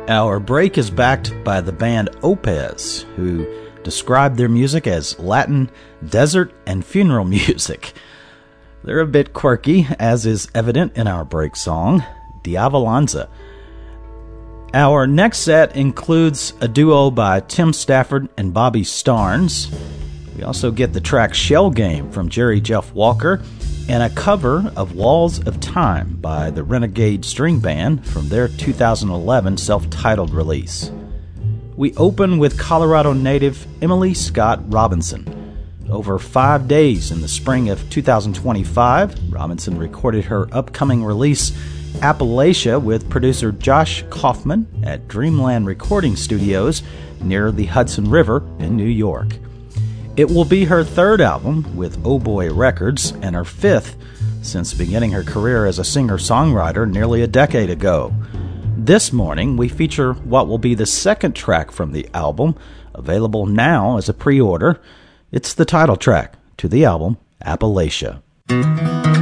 Our break is backed by the band Opez, who describe their music as Latin, desert, and funeral music. They're a bit quirky, as is evident in our break song, Diavolanza. Our next set includes a duo by Tim Stafford and Bobby Starnes. We also get the track Shell Game from Jerry Jeff Walker, and a cover of Walls of Time by the Renegade String Band from their 2011 self-titled release. We open with Colorado native Emily Scott Robinson. Over 5 days in the spring of 2025, Robinson recorded her upcoming release, Appalachia, with producer Josh Kaufman at Dreamland Recording Studios near the Hudson River in New York. It will be her third album with Oh Boy Records and her fifth since beginning her career as a singer-songwriter nearly a decade ago. This morning, we feature what will be the second track from the album, available now as a pre-order. It's the title track to the album, Appalachia.